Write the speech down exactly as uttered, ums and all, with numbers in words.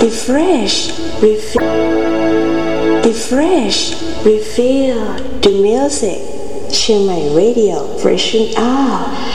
Refresh, refill, refresh, refill the music. Chiang Mai Radio, freshen up.